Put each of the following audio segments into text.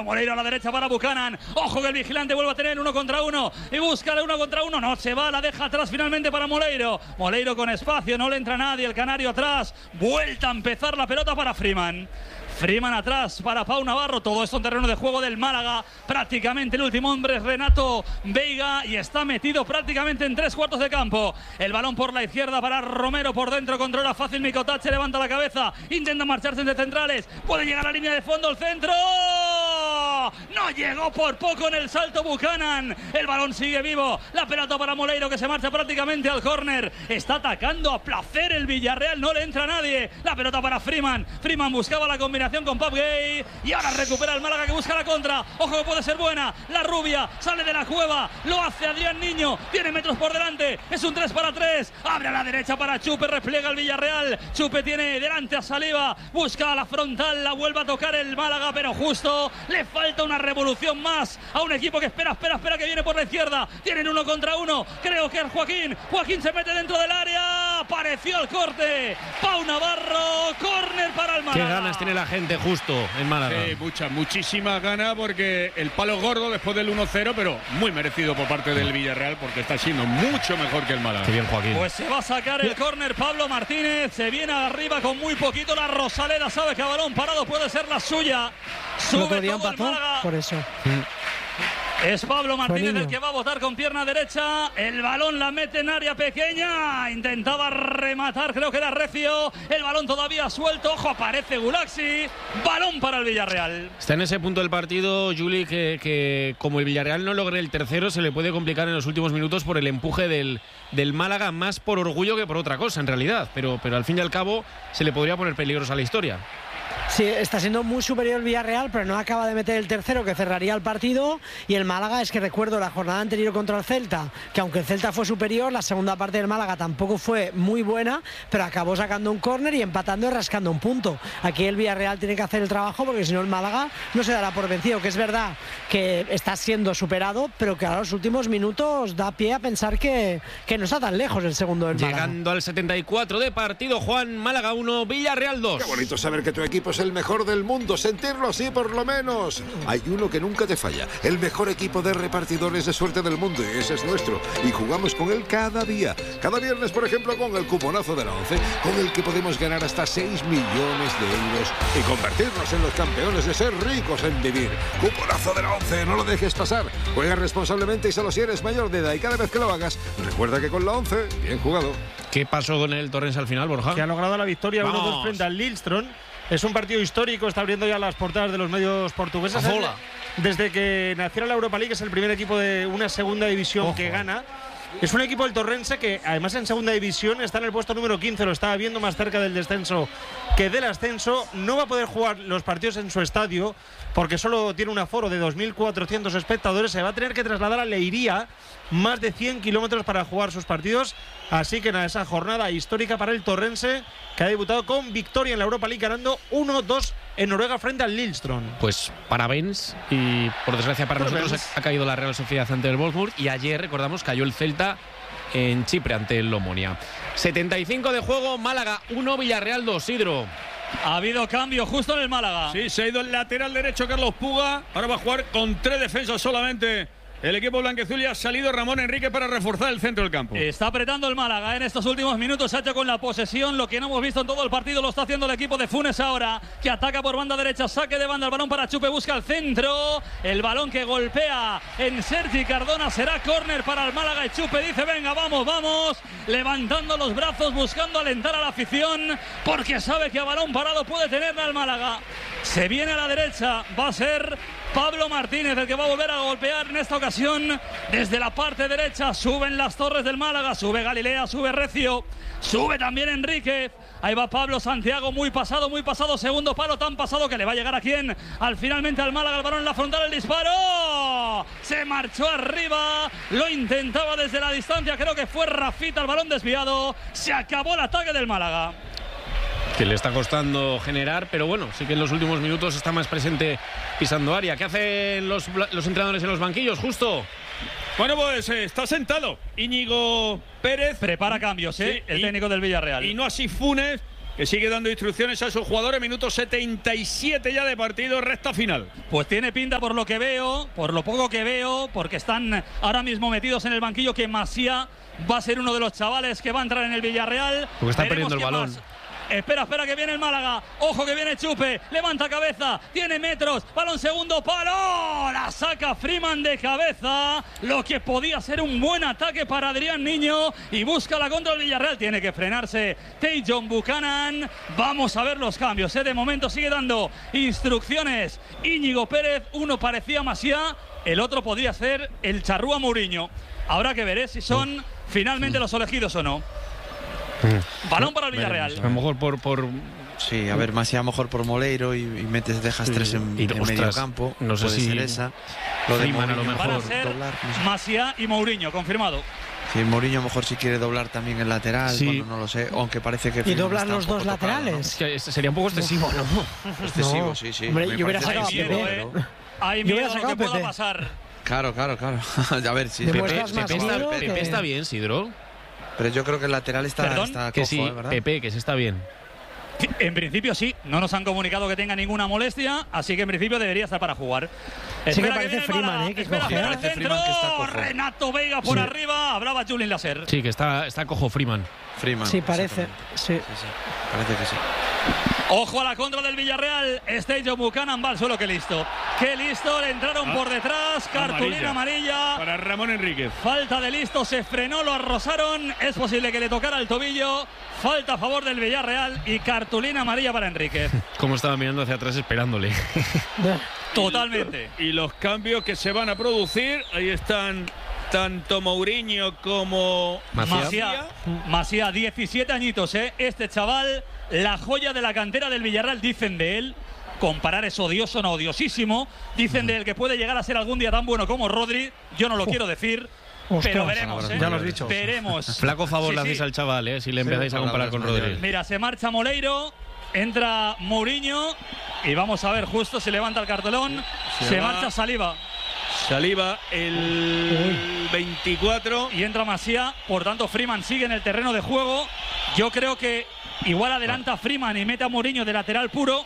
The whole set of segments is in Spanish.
Moleiro a la derecha para Buchanan. Ojo que el vigilante vuelve a tener 1 contra 1 y busca el 1 contra 1. No se va, la deja atrás finalmente para Moleiro. Moleiro con espacio, no le entra nadie. El canario atrás. Vuelta a empezar la pelota para Freeman. Freeman atrás para Pau Navarro. Todo esto en terreno de juego del Málaga. Prácticamente el último hombre es Renato Veiga y está metido prácticamente en 3/4 de campo. El balón por la izquierda para Romero, por dentro controla fácil Mikotache, levanta la cabeza, intenta marcharse entre centrales, puede llegar a la línea de fondo, el centro. No llegó por poco en el salto Buchanan. El balón sigue vivo. La pelota para Moleiro que se marcha prácticamente al córner. Está atacando a placer el Villarreal, no le entra nadie. La pelota para Freeman. Freeman buscaba la combinación con Pap Gay y ahora recupera el Málaga que busca la contra. Ojo que puede ser buena. La rubia sale de la cueva, lo hace Adrián Niño, tiene metros por delante, es un 3 para 3. Abre a la derecha para Chupe, repliega el Villarreal. Chupe tiene delante a Saliba, busca a la frontal, la vuelve a tocar el Málaga, pero justo le falta una revolución más a un equipo que espera que viene por la izquierda. Tienen 1 contra 1, creo que es Joaquín se mete dentro del área, apareció el corte. Pau Navarro, córner para el Málaga. Qué ganas tiene la gente justo en Málaga. Muchísimas ganas, porque el palo gordo después del 1-0, pero muy merecido por parte del Villarreal, porque está siendo mucho mejor que el Málaga. Qué bien, Joaquín. Pues se va a sacar el córner Pablo Martínez, se viene arriba con muy poquito la Rosaleda, sabe que a balón parado puede ser la suya. Sube todo el Málaga. Por eso. Es Pablo Martínez el que va a botar con pierna derecha. El balón la mete en área pequeña. Intentaba rematar, creo que era Recio. El balón todavía suelto. Ojo, aparece Gulaxi. Balón para el Villarreal. Está en ese punto del partido, Juli, que como el Villarreal no logre el tercero, se le puede complicar en los últimos minutos por el empuje del Málaga, más por orgullo que por otra cosa, en realidad. Pero al fin y al cabo se le podría poner peligrosa la historia. Sí, está siendo muy superior el Villarreal, pero no acaba de meter el tercero que cerraría el partido. Y el Málaga, es que recuerdo la jornada anterior contra el Celta, que aunque el Celta fue superior, la segunda parte del Málaga tampoco fue muy buena, pero acabó sacando un córner y empatando y rascando un punto. Aquí el Villarreal tiene que hacer el trabajo, porque si no el Málaga no se dará por vencido, que es verdad que está siendo superado, pero que a los últimos minutos da pie a pensar que no está tan lejos el segundo del Málaga. Llegando al 74 de partido, Juan, Málaga 1, Villarreal 2. Qué bonito saber que tu equipo es el mejor del mundo, sentirlo así por lo menos. Hay uno que nunca te falla, el mejor equipo de repartidores de suerte del mundo, y ese es nuestro, y jugamos con él cada día. Cada viernes, por ejemplo, con el cuponazo de la 11, con el que podemos ganar hasta 6 millones de euros y convertirnos en los campeones de ser ricos en vivir. Cuponazo de la 11, no lo dejes pasar. Juega responsablemente y solo si eres mayor de edad, y cada vez que lo hagas, recuerda que con la 11, bien jugado. ¿Qué pasó con el Torrense al final, Borja? Que ha logrado la victoria 1-2 frente al Lillestrøm. Es un partido histórico, está abriendo ya las portadas de los medios portugueses. Desde que naciera la Europa League es el primer equipo de una segunda división que gana. Es un equipo del Torrense que además en segunda división está en el puesto número 15, lo estaba viendo más cerca del descenso que del ascenso. No va a poder jugar los partidos en su estadio porque solo tiene un aforo de 2.400 espectadores. Se va a tener que trasladar a Leiria, más de 100 kilómetros para jugar sus partidos. Así que nada, esa jornada histórica para el Torrense, que ha debutado con victoria en la Europa League, ganando 1-2 en Noruega frente al Lillestrøm. Pues parabéns, y por desgracia para nosotros ha caído la Real Sociedad ante el Wolfsburg, y ayer, recordamos, cayó el Celta en Chipre ante el Omonia. 75 de juego, Málaga 1, Villarreal 2, Sidro. Ha habido cambio justo en el Málaga. Sí, se ha ido el lateral derecho Carlos Puga, ahora va a jugar con 3 defensas solamente. El equipo blanquiazul, ha salido Ramón Enrique para reforzar el centro del campo. Está apretando el Málaga en estos últimos minutos. Se ha hecho con la posesión. Lo que no hemos visto en todo el partido lo está haciendo el equipo de Funes ahora, que ataca por banda derecha. Saque de banda, el balón para Chupe, busca el centro. El balón que golpea en Sergi Cardona será córner para el Málaga. Y Chupe dice: venga, vamos, vamos. Levantando los brazos, buscando alentar a la afición, porque sabe que a balón parado puede tenerla el Málaga. Se viene a la derecha. Va a ser Pablo Martínez el que va a volver a golpear en esta ocasión desde la parte derecha. Suben las torres del Málaga, sube Galilea, sube Recio, sube también Enríquez. Ahí va Pablo Santiago, muy pasado, segundo palo, tan pasado que le va a llegar a quién, finalmente al Málaga, el balón en la frontal, el disparo, se marchó arriba, lo intentaba desde la distancia, creo que fue Rafita, el balón desviado, se acabó el ataque del Málaga. Que le está costando generar, pero bueno, sí que en los últimos minutos está más presente pisando área. ¿Qué hacen los entrenadores en los banquillos, Justo? Bueno, pues está sentado Íñigo Pérez. Prepara cambios, el técnico del Villarreal. Y no así Funes. que sigue dando instrucciones a sus jugadores. Minuto 77 ya de partido, recta final. Pues tiene pinta, por lo que veo, por lo poco que veo, porque están ahora mismo metidos en el banquillo, que Masia va a ser uno de los chavales que va a entrar en el Villarreal. Porque está perdiendo el balón. Más. Espera, que viene el Málaga. Ojo que viene Chupe. Levanta cabeza. Tiene metros. Balón segundo palo. La saca Freeman de cabeza. Lo que podía ser un buen ataque para Adrián Niño. Y busca la contra del Villarreal. Tiene que frenarse Tajon Buchanan. Vamos a ver los cambios. De momento sigue dando instrucciones Íñigo Pérez. Uno parecía Masia. El otro podría ser el Charrúa Mourinho. Habrá que ver si son finalmente los elegidos o no. Balón para el Villarreal. A lo mejor por sí, a ver, más a lo mejor por Moleiro y dejas tres en medio campo. No sé si ser esa. Lo de Freeman a lo mejor. Van a ser Masia y Mourinho, confirmado. Sí, Mourinho a lo mejor si quiere doblar también el lateral, sí. Bueno, no lo sé, aunque parece que... Y doblar los dos laterales. Tocado, ¿no? Es que sería un poco excesivo, ¿no? Excesivo, no. sí. Hombre, yo hubiera sacado Pepe. Hay miedo a lo que pueda pasar. Claro. A ver, sí. Pepe está bien, Sidro. Pero yo creo que el lateral está cojo, que sí, ¿verdad? Pepe, que se está bien. En principio sí, no nos han comunicado que tenga ninguna molestia, así que en principio debería estar para jugar. Sí que parece Freeman, que espera el centro. Renato Veiga por arriba, hablaba Julien Lasser. Sí, que está cojo Freeman. Sí, parece. Sí. Parece que sí. Ojo a la contra del Villarreal. Tajon Buchanan va al suelo, qué listo. Qué listo, le entraron por detrás. Cartulina amarilla para Ramón Enríquez. Falta de listo, se frenó, lo arrosaron. Es posible que le tocara el tobillo. Falta a favor del Villarreal y cartulina amarilla para Enríquez. Como estaba mirando hacia atrás esperándole. Totalmente. Y los cambios que se van a producir, ahí están tanto Mourinho como Masia, 17 añitos, este chaval, la joya de la cantera del Villarreal, dicen de él. Comparar es odioso, no odiosísimo. Dicen de él que puede llegar a ser algún día tan bueno como Rodri. Yo no lo quiero decir. Pero veremos, Ya lo has dicho. Veremos. Flaco favor le hacéis al chaval, si le empezáis a comparar con Rodri. Mira, se marcha Moleiro, entra Mourinho y vamos a ver justo si levanta el cartelón. Se marcha Saliba. El 24. Y entra Masia, por tanto Freeman sigue en el terreno de juego. Yo creo que igual adelanta Freeman y mete a Mourinho de lateral puro.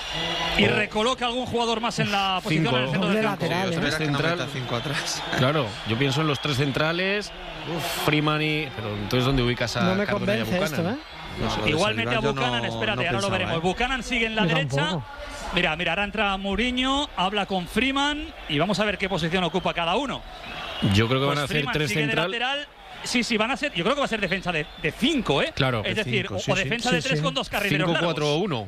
Y recoloca a algún jugador más en la posición en el centro del campo. Cinco atrás. Claro, yo pienso en los tres centrales, Freeman y... Pero entonces, ¿dónde ubicas a Cartulina y a Buchanan? Esto, Igual mete a Buchanan, espérate, ahora lo veremos. Buchanan sigue en la derecha. Mira, ahora entra Mourinho, habla con Freeman y vamos a ver qué posición ocupa cada uno. Yo creo que Pues van a hacer Freeman tres centrales. Sí, van a ser. Yo creo que va a ser defensa de 5, Claro. Es decir, o defensa de 3 con dos carrileros 5-4-1.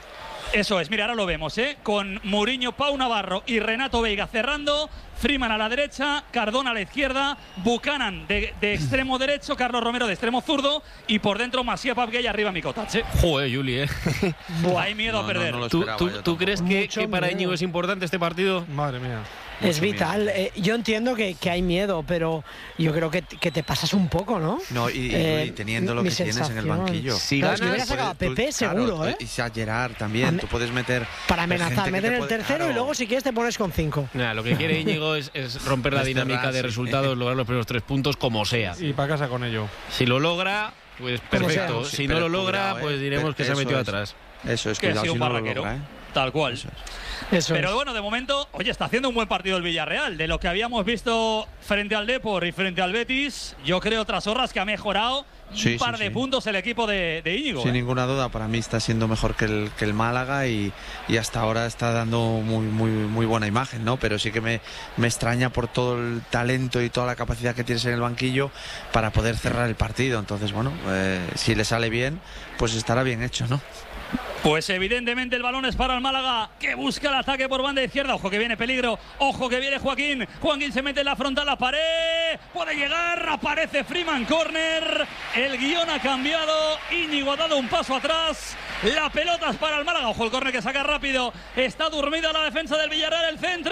Eso es, mira, ahora lo vemos, con Mourinho, Pau Navarro y Renato Veiga cerrando, Freeman a la derecha, Cardona a la izquierda, Buchanan de extremo derecho, Carlos Romero de extremo zurdo y por dentro Masia Papgay y arriba Mikotac. Joder, Juli, Hay miedo a perder. ¿Tú crees que para Íñigo es importante este partido? Madre mía. Es vital. Yo entiendo que hay miedo, pero yo creo que te pasas un poco, ¿no? No, y teniendo lo que tienes en el banquillo. Si claro, ganas, yo hubiera sacado a Pepe seguro, Y a Gerard también. Tú puedes meter... Para amenazar, meter el tercero y luego si quieres te pones con 5. Lo que quiere Íñigo es romper la dinámica de resultados, lograr los primeros 3 puntos como sea. Y para casa con ello. Si lo logra, pues perfecto. Si no lo logra, pues diremos que se ha metido atrás. Eso es, que cuidado ha sido si un no lo barraquero. logra, Tal cual. Pero bueno, de momento, oye, está haciendo un buen partido el Villarreal. De lo que habíamos visto frente al Depor y frente al Betis, yo creo tras horas que ha mejorado un par de puntos el equipo de Íñigo. Sin ninguna duda, para mí está siendo mejor que el Málaga y hasta ahora está dando muy buena imagen, ¿no? Pero sí que me extraña por todo el talento y toda la capacidad que tienes en el banquillo para poder cerrar el partido. Entonces, bueno, si le sale bien, pues estará bien hecho, ¿no? Pues evidentemente el balón es para el Málaga, que busca el ataque por banda izquierda. Ojo que viene peligro, ojo que viene Joaquín. Joaquín se mete en la frontal, la pared, puede llegar, aparece Freeman, córner. El guión ha cambiado, Íñigo ha dado un paso atrás. La pelota es para el Málaga, ojo el córner que saca rápido. Está dormida la defensa del Villarreal, el centro.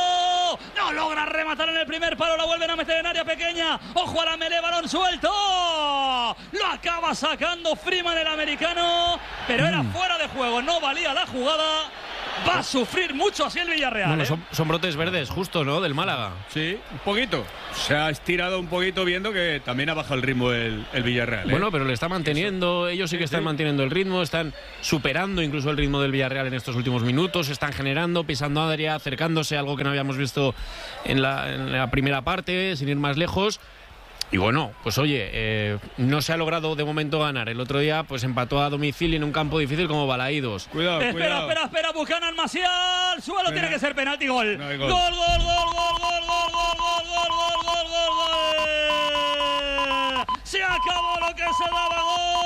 No logra rematar en el primer palo, la vuelven a meter en área pequeña. Ojo a la melee, balón suelto. Lo acaba sacando Freeman, el americano, pero era fuera de juego, no valía la jugada. Va a sufrir mucho así el Villarreal. Bueno, son brotes verdes, justo, ¿no? Del Málaga. Sí, un poquito. Se ha estirado un poquito viendo que también ha bajado el ritmo el Villarreal. Bueno, pero le está manteniendo. Ellos sí que están manteniendo el ritmo, están superando incluso el ritmo del Villarreal en estos últimos minutos, están generando, pisando área, acercándose, algo que no habíamos visto en la primera parte, sin ir más lejos. Y bueno, pues oye, no se ha logrado de momento ganar. El otro día pues empató a domicilio en un campo difícil como Balaídos. Cuidado. Espera, Buchanan, Maciel, suelo, tiene que ser penalti, gol. No hay Gol. Se acabó lo que se daba,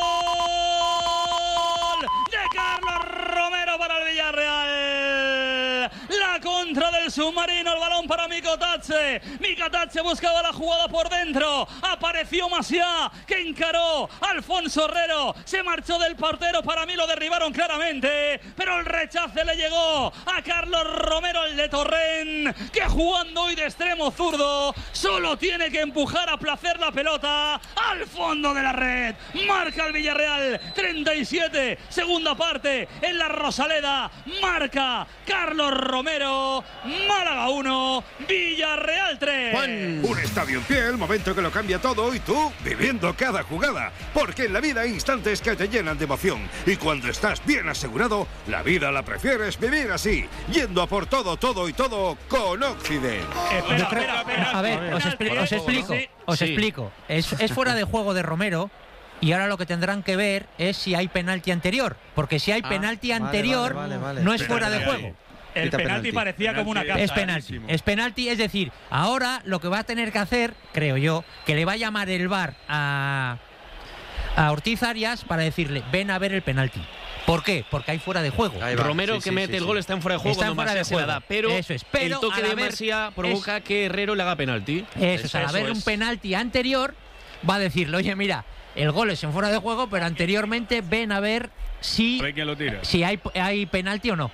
gol de Carlos Romero para el Villarreal. La contra del submarino, el balón para Mikotatze. Mikotatze buscaba la jugada por dentro. Apareció Maciá, que encaró a Alfonso Herrero. Se marchó del portero, para mí lo derribaron claramente, pero el rechace le llegó a Carlos Romero, el de Torrent, que jugando hoy de extremo zurdo, solo tiene que empujar a placer la pelota al fondo de la red. Marca el Villarreal, 37, segunda parte en la Rosaleda. Marca Carlos Romero, Málaga 1, Villarreal 3. Juan. Un estadio en pie, el momento que lo cambia todo, y tú viviendo cada jugada. Porque en la vida hay instantes que te llenan de emoción. Y cuando estás bien asegurado, la vida la prefieres vivir así, yendo a por todo y todo con Occident. Espera. A ver, os explico. Es fuera de juego de Romero. Y ahora lo que tendrán que ver es si hay penalti anterior. Porque si hay penalti anterior, no es fuera de juego. El penalti parecía como una casa. Es penalti, es decir, ahora lo que va a tener que hacer, creo yo, que le va a llamar el VAR a Ortiz Arias para decirle, ven a ver el penalti. ¿Por qué? Porque hay fuera de juego. Romero que mete el gol está en fuera de juego cuando Maciá se la da, pero el toque de Maciá provoca que Herrero le haga penalti. Eso es, al haber un penalti anterior, va a decirle, oye, mira, el gol es en fuera de juego, pero anteriormente ven a ver si hay penalti o no.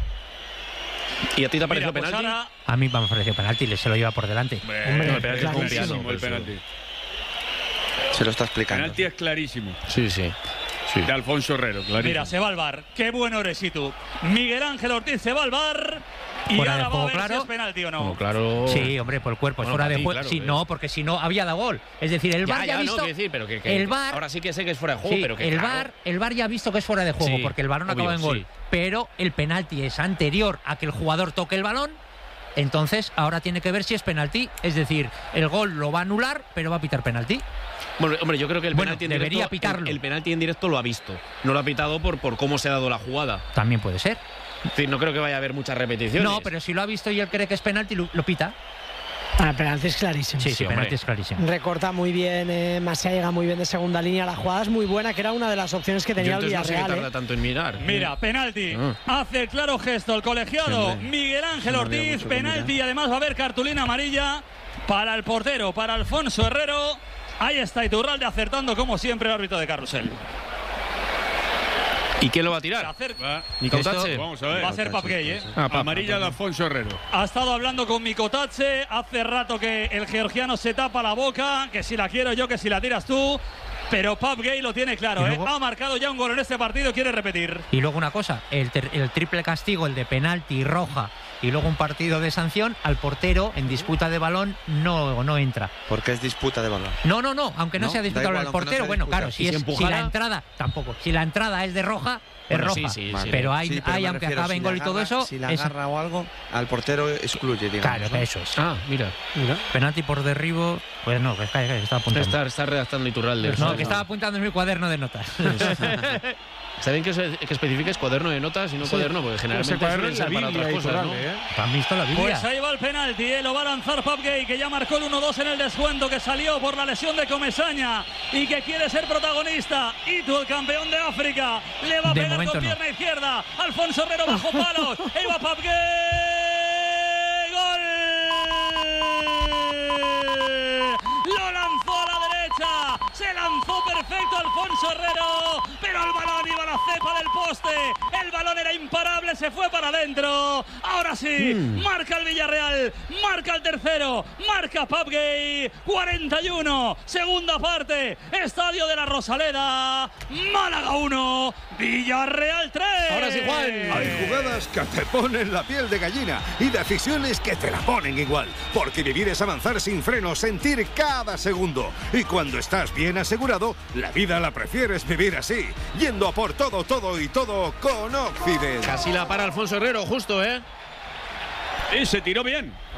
¿Y a ti te ha parecido penalti? A mí me ha parecido penalti, se lo lleva por delante. Hombre, el penalti es clarísimo, el penalti. Se lo está explicando. El penalti es clarísimo. Sí. De Alfonso Herrero, clarísimo. Mira, se va al VAR. Qué bueno eres y tú. Miguel Ángel Ortiz se va al VAR. Y fuera ahora de juego, va a ver claro. si es penalti o no. No, claro. Sí, hombre, por el cuerpo, es fuera de juego. Claro, no, porque si no había dado gol. Es decir, el VAR ya ha visto. No, decir, pero el VAR, ahora sí que sé que es fuera de juego, sí, pero que el VAR ya ha visto que es fuera de juego, porque el balón acaba en gol. Sí. Pero el penalti es anterior a que el jugador toque el balón. Entonces ahora tiene que ver si es penalti. Es decir, el gol lo va a anular, pero va a pitar penalti. Bueno, hombre, yo creo que el penalti en debería directo, pitarlo. El penalti en directo lo ha visto. No lo ha pitado por cómo se ha dado la jugada. También puede ser. Es decir, no creo que vaya a haber muchas repeticiones. No, pero si lo ha visto y él cree que es penalti, lo pita. El penalti es clarísimo. Sí, penalti es clarísimo. Recorta muy bien, Maciá llega muy bien de segunda línea. La jugada es muy buena, que era una de las opciones que tenía el Villarreal. No sé qué tarda tanto en mirar. Mira, penalti. Hace el claro gesto el colegiado Miguel Ángel Ortiz. Penalti y además va a haber cartulina amarilla para el portero, para Alfonso Herrero. Ahí está Iturralde acertando como siempre el árbitro de Carrusel. ¿Y quién lo va a tirar? Mikotatze. Vamos a ver. Va a ser Pap Gay, ¿eh? Amarilla de Alfonso Herrero. Ha estado hablando con Mikotatze. Hace rato que el georgiano se tapa la boca. Que si la quiero yo, que si la tiras tú. Pero Pap Gay lo tiene claro, ¿eh? Ha marcado ya un gol en este partido, quiere repetir. Y luego una cosa, el triple castigo, el de penalti y roja, y luego un partido de sanción, al portero en disputa de balón no entra. Porque es disputa de balón. No, aunque no sea disputa al portero, bueno, claro, si la entrada, tampoco. Si la entrada es de roja, es roja. Sí, pero hay aunque acabe en gol y todo eso. Si la agarra o algo, al portero excluye, digamos. Claro, eso es. Mira. Penalti por derribo, pues no, que estaba apuntando. Está redactando Iturralde. No, que estaba apuntando en mi cuaderno de notas. Está bien que especifiques cuaderno de notas y no cuaderno, porque generalmente suelen ser para otras cosas, ¿no? ¿Han visto la Biblia? Pues ahí va el penalti, lo va a lanzar Pap Gay, que ya marcó el 1-2 en el descuento, que salió por la lesión de Comesaña y que quiere ser protagonista. Y tú, el campeón de África, le va a pegar con pierna izquierda. Alfonso Herrero bajo palos. Ahí va Pap Gay. ¡Gol! Se lanzó perfecto Alfonso Herrero, pero el balón iba a la cepa del poste. El balón era imparable, se fue para adentro. Ahora sí, marca el Villarreal, marca el tercero, marca Papgay. 41, segunda parte, Estadio de la Rosaleda. Málaga 1, Villarreal 3. Ahora sí, Juan. Hay jugadas que te ponen la piel de gallina y decisiones que te la ponen igual. Porque vivir es avanzar sin freno, sentir cada segundo. Y cuando estás bien asegurado, la vida la prefieres vivir así. Yendo a por todo, todo y todo con Occident. Casi la para Alfonso Herrero, justo, ¿eh? Y se tiró bien.